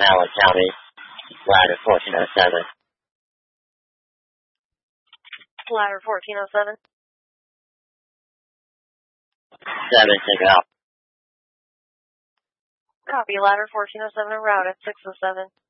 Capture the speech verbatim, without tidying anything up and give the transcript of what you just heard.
Allen County, ladder fourteen oh seven. Ladder fourteen oh seven. seven, take out. Copy, ladder fourteen oh seven en route at six oh seven.